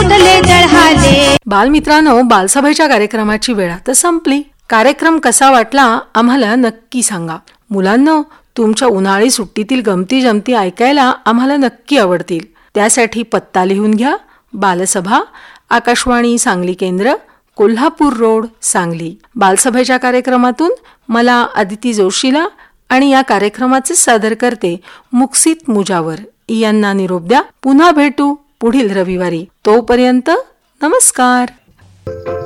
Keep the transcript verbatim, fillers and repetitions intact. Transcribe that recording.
फुटले जळहाले. बालमित्रांनो, बालसभेच्या कार्यक्रमाची वेळ आता संपली. कार्यक्रम कसा वाटला आम्हाला नक्की सांगा. मुलांनो, तुमच्या उन्हाळी सुट्टीतील गमती जमती ऐकायला आम्हाला नक्की आवडतील. त्यासाठी पत्ता लिहून घ्या. बालसभा, आकाशवाणी सांगली केंद्र, कोल्हापूर रोड, सांगली. बालसभेच्या कार्यक्रमातून मला अदिती जोशीला आणि या कार्यक्रमाचे सादर करते मुक्सित मुजावर यांना निरोप द्या. पुन्हा भेटू पुढील रविवारी. तोपर्यंत नमस्कार.